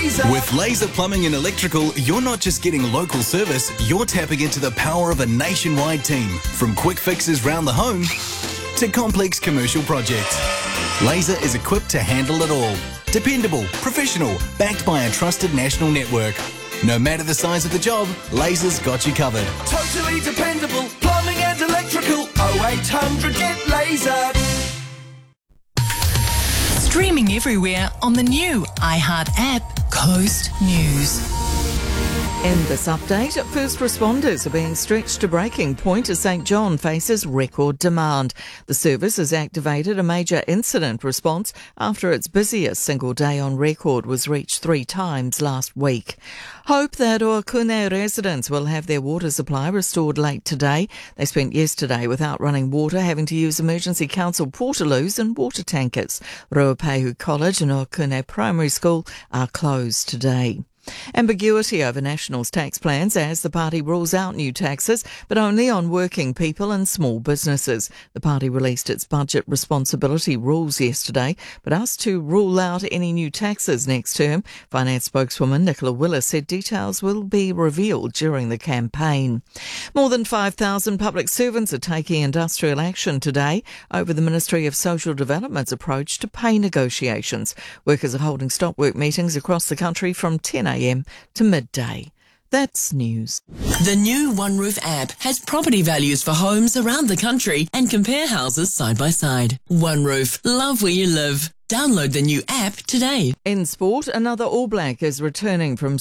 Laser. With Laser Plumbing and Electrical, you're not just getting local service, you're tapping into the power of a nationwide team. From quick fixes round the home to complex commercial projects. Laser is equipped to handle it all. Dependable, professional, backed by a trusted national network. No matter the size of the job, Laser's got you covered. Totally dependable, plumbing and electrical. 0800 get Laser. Streaming everywhere on the new iHeart app, Coast News. In this update, first responders are being stretched to breaking point as St John faces record demand. The service has activated a major incident response after its busiest single day on record was reached 3 times last week. Hope that Okune residents will have their water supply restored late today. They spent yesterday without running water, having to use emergency council portaloos and water tankers. Ruapehu College and Okune Primary School are closed today. Ambiguity over National's tax plans as the party rules out new taxes, but only on working people and small businesses. The party released its budget responsibility rules yesterday, but asked to rule out any new taxes next term. Finance spokeswoman Nicola Willis said details will be revealed during the campaign. More than 5,000 public servants are taking industrial action today over the Ministry of Social Development's approach to pay negotiations. Workers are holding stop work meetings across the country from 10 a.m. to midday. That's news. The new OneRoof app has property values for homes around the country and compare houses side by side. OneRoof, love where you live. Download the new app today. In sport, another All Black is returning from